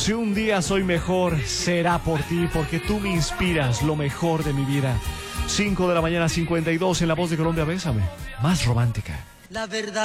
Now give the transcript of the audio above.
Si un día soy mejor, será por ti, porque tú me inspiras lo mejor de mi vida. 5 de la mañana, 52, en La Voz de Colombia, Bésame. Más romántica. La verdad.